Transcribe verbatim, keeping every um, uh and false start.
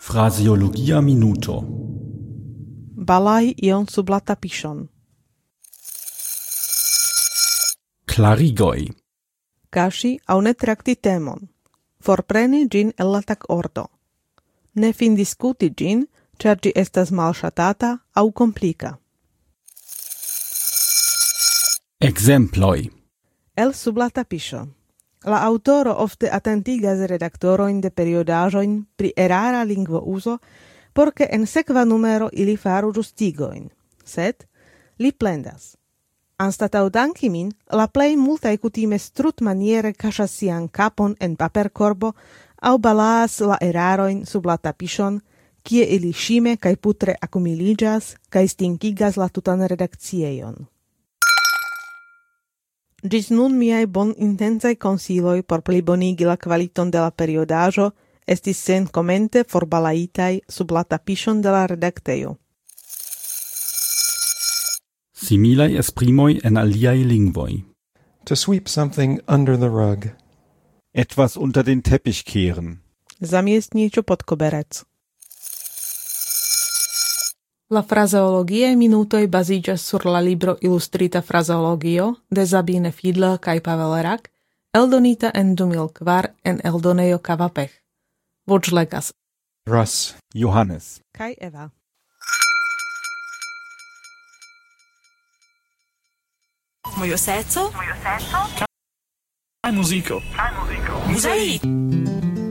Fraseologia minuto. Balai ion sub la tapiŝon. Klarigoj. Kaŝi aŭ ne trakti temon. Forpreni ĝin el la takordo. Ne findiskuti ĝin, ĉar ĝi estas malŝatata aŭ komplika. Ekzemploj. El sub la tapiŝo. La aŭtoro ofte atentigas redaktorojn de periodaĵojn pri erara lingvouzo, por ke en sekva numero ili faru ĝustigojn. Sed li plendas. Anstataŭ danki min, la plej multaj kutime strutmaniere kaŝas sian kapon en paperkorbo aŭ balaas la erarojn sub la tapiŝon, kie ili ŝime kaj putre akumiliĝas kaj stinkigas la tutan redakciejon. Ĝis nun miaj bonintensaj konsiloj por plibonigi la kvaliton de la periodaĵo estis senkomente forbalaitaj sub la tapiŝon de la redaktejo. Similaj esprimoj en aliaj lingvoj. To sweep something under the rug. Etwas unter den Teppich kehren. Zamiest niečo pod koberec. La frazeologiae minutoj baziĝas sur la libro Ilustrita frazeologio de Sabine Fiedler kaj Pavel Rak, eldonita en du mil kvar en eldonejo Kavapech. Voĉlegas Russ, Johannes kaj Eva. Mojo serco? Kaj muziko? Muzei!